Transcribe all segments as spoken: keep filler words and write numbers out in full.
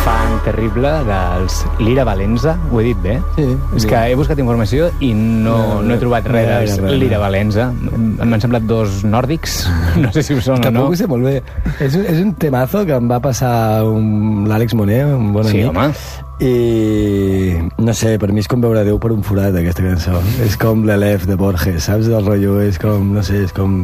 fan terrible dels Lira Valenza, ho he dit bé? Sí. És que he buscat informació i no, no, no he trobat no, res no, dels no, no. Lira Valenza. M'han semblat dos nòrdics, no sé si ho són o no. Tampoc ho sé molt bé. És un, és un temazo que em va passar un, l'Àlex Moner, un bon Sí, amic. home. I no sé, per mi és com veure Déu per un forat, aquesta cançó. És com l'Elef de Borges, saps? Del rotllo, és com, no sé, és com...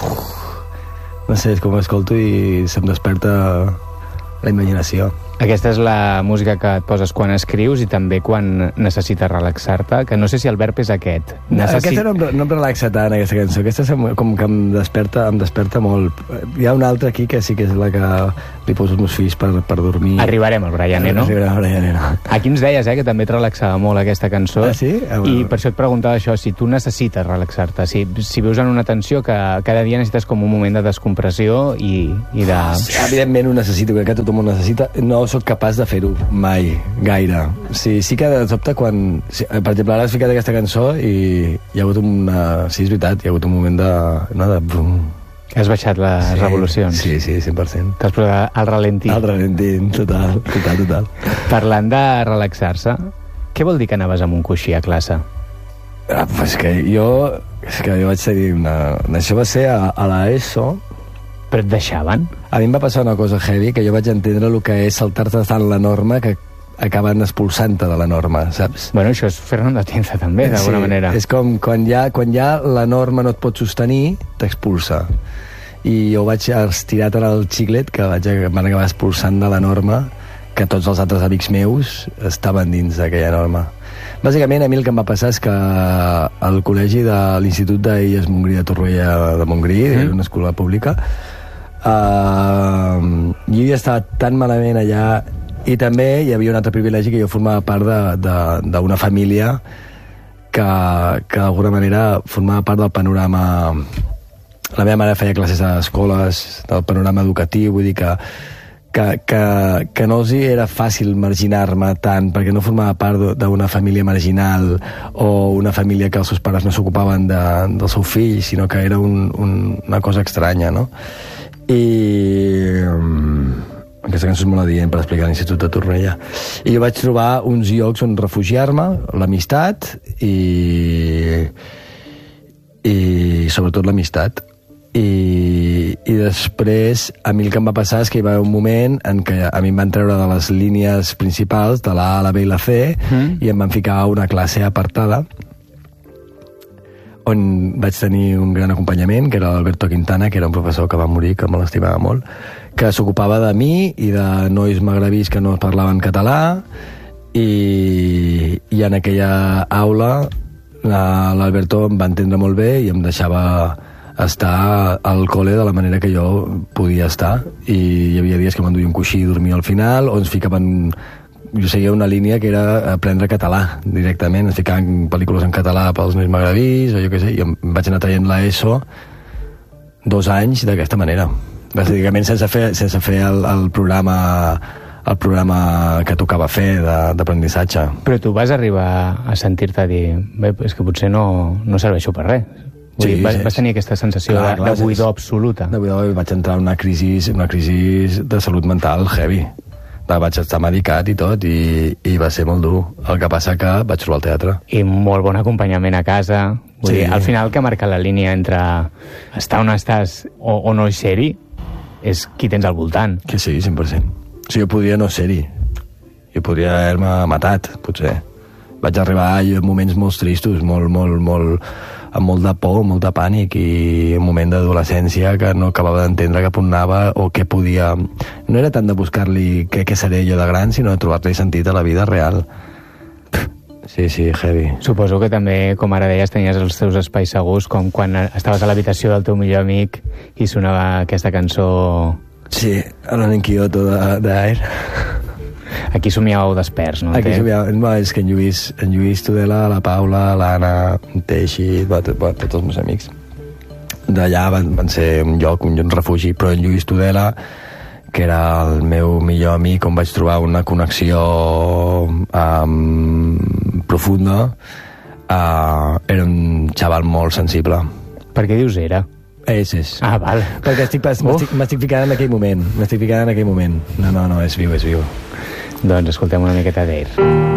No sé, és com escolto i se'm desperta la imaginació. Aquesta és la música que et poses quan escrius i també quan necessites relaxar-te, que no sé si el verb és aquest. Necessit... Aquesta no, no em relaxa tant, aquesta cançó. Aquesta com que em desperta, em desperta molt. Hi ha una altra aquí que sí que és la que li poso els meus fills per, per dormir. Arribarem al Brian Eno. Arribarem al Brian Eno. Aquí ens deies eh, que també et relaxava molt aquesta cançó. Ah, sí? Ah, bueno. I per això et preguntava això, si tu necessites relaxar-te, si, si vius en una tensió que cada dia necessites com un moment de descompressió i, i de... Sí, evidentment ho necessito, crec que tothom ho necessita. No sóc capaç de fer-ho mai, gaire. Sí, sí que de sobte quan... Sí, per exemple, ara has ficat aquesta cançó i hi ha hagut una... Sí, és veritat, hi ha hagut un moment de... No, de... Has baixat les sí, revolucions. Sí, sí, cent per cent. T'has posat al ralentí. Al ralentí, total, total, total. Parlant de relaxar-se, què vol dir que anaves amb un coixí a classe? Ah, pues que jo... És que jo vaig tenir una... Això va ser a, a l'ESO. Però et deixaven? A mi em va passar una cosa heavy, que jo vaig entendre el que és saltar-te tant la norma que acaben expulsant-te de la norma, saps? Bueno, això és Fernando Atienza també, d'alguna sí, manera. És com quan ja, quan ja la norma no et pot sostenir, t'expulsa. I jo vaig estirar tant el xiclet que vaig, van acabar expulsant de la norma que tots els altres amics meus estaven dins d'aquella norma. Bàsicament, a mi el que em va passar és que al col·legi de l'Institut d'Illes Montgrí de Torroella de Montgrí, mm. era una escola pública, uh, jo ja estava tan malament allà. I també hi havia un altre privilegi, que jo formava part d'una família que, que d'alguna manera formava part del panorama... La meva mare feia classes a escoles del panorama educatiu, vull dir que, que, que, que no els era fàcil marginar-me tant, perquè no formava part d'una família marginal o una família que els seus pares no s'ocupaven de, del seu fill, sinó que era un, un, una cosa estranya, no? I... Aquesta cançó és molt adient per explicar l'Institut de Torroella. I jo vaig trobar uns llocs on refugiar-me, l'amistat i... i sobretot l'amistat. I, i després a mi el que em va passar és que hi va haver un moment en què a mi em van treure de les línies principals, de la A, la B i la C, mm. i em van ficar a una classe apartada on vaig tenir un gran acompanyament, que era l'Alberto Quintana, que era un professor que va morir, que me l'estimava molt, que s'ocupava de mi i de nois magrebís que no parlaven català, i, i en aquella aula l'Alberto em va entendre molt bé i em deixava estar al col·le de la manera que jo podia estar, i hi havia dies que m'enduia un coixí i dormia al final, o ens ficaven... Jo seguia una línia que era aprendre català directament, ens ficaven pel·lícules en català pels nois magrebís, o jo què sé, i em vaig anar traient l'ESO dos anys d'aquesta manera, bàsicament sense fer, sense fer el, el programa el programa que tocava fer d'aprenentatge. Però tu vas arribar a sentir-te dir bé, és que potser no, no serveixo per res. Vull Sí, dir, vas, sí, vas tenir aquesta sensació clar, de, de buidor absoluta. De buidor, vaig entrar en una crisi, una crisi de salut mental heavy. Vaig estar medicat i tot, i, i va ser molt dur. El que passa que vaig trobar el teatre. I molt bon acompanyament a casa. Vull Sí. dir, al final que marca la línia entre estar on estàs o, o no ser-hi és qui tens al voltant. Que sí, cent per cent. O sigui, jo podria no ser-hi. Jo podria haver-me matat, potser. Vaig arribar en moments molt tristos, molt, molt, molt, amb molt de por, molt de pànic, i un moment d'adolescència que no acabava d'entendre cap on anava o què podia... No era tant de buscar-li què, què seré jo de gran, sinó de trobar-li sentit a la vida real. Sí, sí, heavy. Suposo que també, com ara deies, tenies els teus espais segurs, com quan estaves a l'habitació del teu millor amic i sonava aquesta cançó... Sí, Alone in Kyoto d'Air. Aquí somiàveu desperts, no? Aquí somiàveu... No, és que en Lluís, en Lluís Tudela, la Paula, l'Anna, en Teixi, tots els meus amics. D'allà van, van ser un lloc, un refugi, però en Lluís Tudela, que era el meu millor amic, on vaig trobar una connexió um, profunda, uh, era un xaval molt sensible. Per què dius era? És, és. Ah, val. Perquè estic, m'estic, m'estic ficant en aquell moment. M'estic ficant en aquell moment. No, no, no, és viu, és viu. Doncs escoltem una miqueta d'Air.